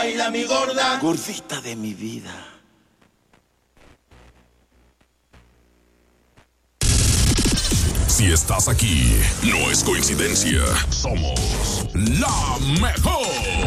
baila mi gorda. Gordita de mi vida. Si estás aquí, no es coincidencia. Somos la mejor.